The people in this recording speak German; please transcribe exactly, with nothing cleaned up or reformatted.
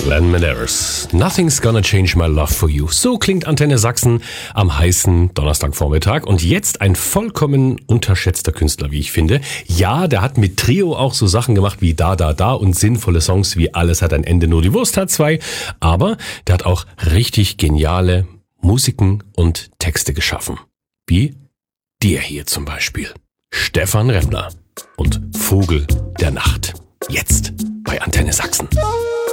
Glenn Medeiros. Nothing's gonna change my love for you. So klingt Antenne Sachsen am heißen Donnerstagvormittag. Und jetzt ein vollkommen unterschätzter Künstler, wie ich finde. Ja, der hat mit Trio auch so Sachen gemacht wie Da, Da, Da und sinnvolle Songs wie Alles hat ein Ende, nur die Wurst hat zwei. Aber der hat auch richtig geniale Musiken und Texte geschaffen. Wie der hier zum Beispiel. Stefan Remmler und Vogel der Nacht. Jetzt bei Antenne Sachsen.